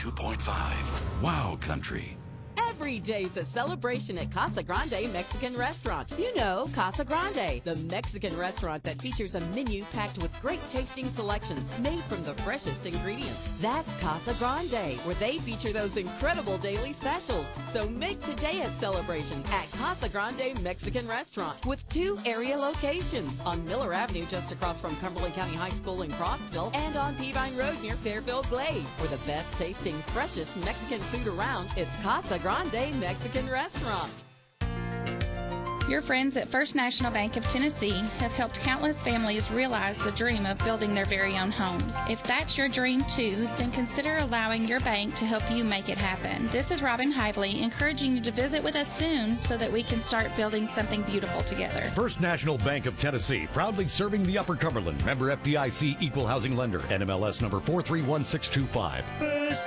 102.5. Wow Country. Every day's a celebration at Casa Grande Mexican Restaurant. You know Casa Grande, the Mexican restaurant that features a menu packed with great tasting selections made from the freshest ingredients. That's Casa Grande, where they feature those incredible daily specials. So make today a celebration at Casa Grande Mexican Restaurant with 2 area locations on Miller Avenue just across from Cumberland County High School in Crossville and on Peavine Road near Fairfield Glade. For the best tasting, freshest Mexican food around, it's Casa Grande Mexican Restaurant. Your friends at First National Bank of Tennessee have helped countless families realize the dream of building their very own homes. If that's your dream too, then consider allowing your bank to help you make it happen. This is Robin Hively encouraging you to visit with us soon so that we can start building something beautiful together. First National Bank of Tennessee, proudly serving the Upper Cumberland. Member FDIC, equal housing lender. NMLS number 431625.